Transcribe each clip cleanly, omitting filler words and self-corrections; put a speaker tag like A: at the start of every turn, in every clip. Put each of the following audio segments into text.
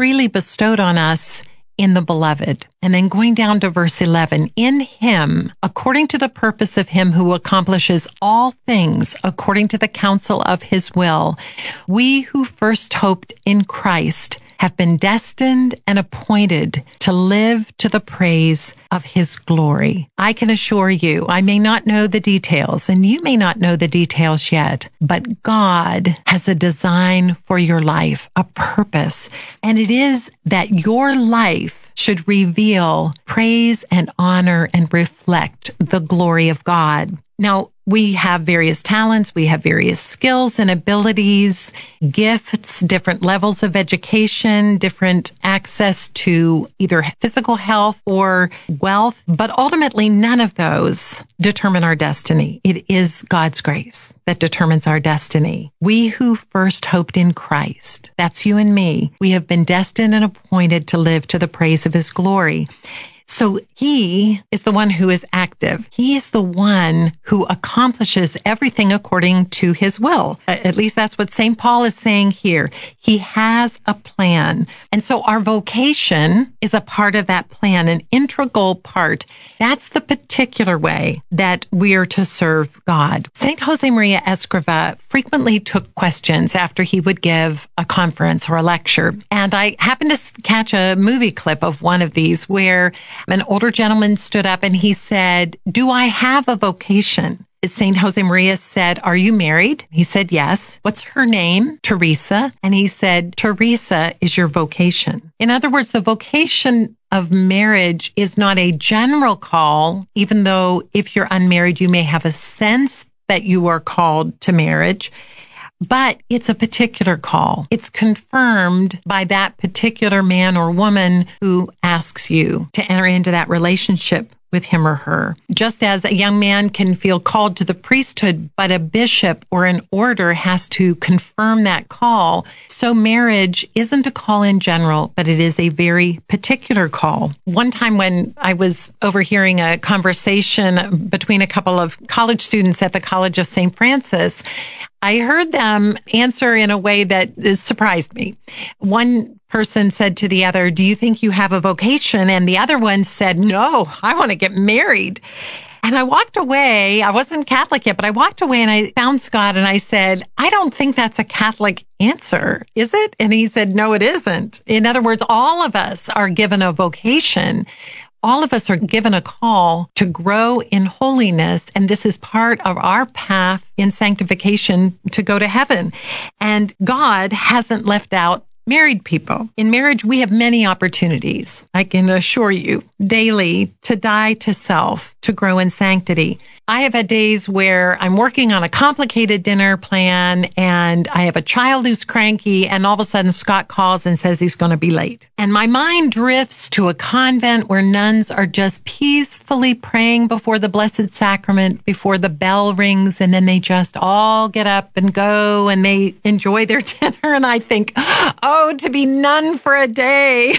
A: freely bestowed on us in the beloved. And then going down to verse 11, in him, according to the purpose of him who accomplishes all things according to the counsel of his will, we who first hoped in Christ have been destined and appointed to live to the praise of his glory. I can assure you, I may not know the details, and you may not know the details yet, but God has a design for your life, a purpose, and it is that your life should reveal praise and honor and reflect the glory of God. Now, we have various talents, we have various skills and abilities, gifts, different levels of education, different access to either physical health or wealth, but ultimately none of those determine our destiny. It is God's grace that determines our destiny. We who first hoped in Christ, that's you and me, we have been destined and appointed to live to the praise of his glory. So he is the one who is active. He is the one who accomplishes everything according to his will. At least that's what St. Paul is saying here. He has a plan. And so our vocation is a part of that plan, an integral part. That's the particular way that we are to serve God. St. Josemaria Escriva frequently took questions after he would give a conference or a lecture. And I happened to catch a movie clip of one of these where an older gentleman stood up and he said, "Do I have a vocation?" St. Josemaria said, "Are you married?" He said, "Yes." "What's her name?" "Teresa." And he said, "Teresa is your vocation." In other words, the vocation of marriage is not a general call, even though if you're unmarried, you may have a sense that you are called to marriage. But it's a particular call. It's confirmed by that particular man or woman who asks you to enter into that relationship with him or her. Just as a young man can feel called to the priesthood, but a bishop or an order has to confirm that call, so marriage isn't a call in general, but it is a very particular call. One time when I was overhearing a conversation between a couple of college students at the College of St. Francis, I heard them answer in a way that surprised me. One person said to the other, "Do you think you have a vocation?" And the other one said, "No, I want to get married." And I walked away. I wasn't Catholic yet, but I walked away and I found Scott and I said, "I don't think that's a Catholic answer, is it?" And he said, "No, it isn't." In other words, all of us are given a vocation. All of us are given a call to grow in holiness, and this is part of our path in sanctification to go to heaven. And God hasn't left out married people. In marriage, we have many opportunities, I can assure you, daily to die to self, to grow in sanctity. I have had days where I'm working on a complicated dinner plan and I have a child who's cranky and all of a sudden Scott calls and says he's going to be late. And my mind drifts to a convent where nuns are just peacefully praying before the Blessed Sacrament, before the bell rings, and then they just all get up and go and they enjoy their dinner. And I think, oh, to be nun for a day.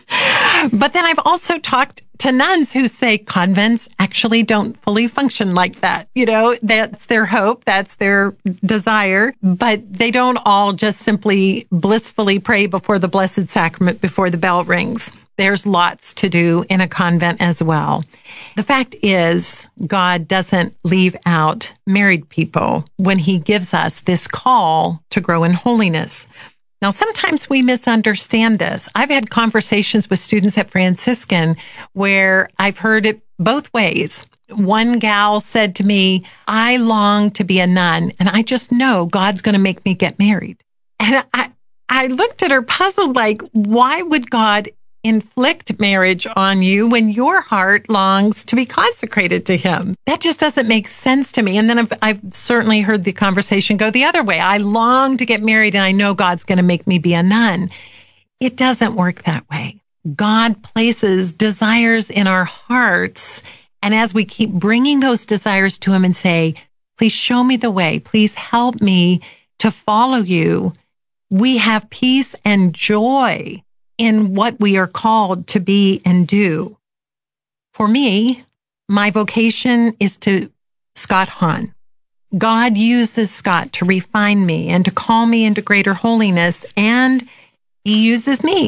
A: But then I've also talked to nuns who say convents actually don't fully function like that. You know, that's their hope, that's their desire, but they don't all just simply blissfully pray before the Blessed Sacrament before the bell rings. There's lots to do in a convent as well. The fact is, God doesn't leave out married people when he gives us this call to grow in holiness. Now, sometimes we misunderstand this. I've had conversations with students at Franciscan where I've heard it both ways. One gal said to me, "I long to be a nun, and I just know God's going to make me get married." And I looked at her puzzled, like, why would God inflict marriage on you when your heart longs to be consecrated to him? That just doesn't make sense to me. And then I've certainly heard the conversation go the other way. I long to get married and I know God's going to make me be a nun. It doesn't work that way. God places desires in our hearts. And as we keep bringing those desires to him and say, "Please show me the way. Please help me to follow you," we have peace and joy in what we are called to be and do. For me, my vocation is to Scott Hahn. God uses Scott to refine me and to call me into greater holiness, and he uses me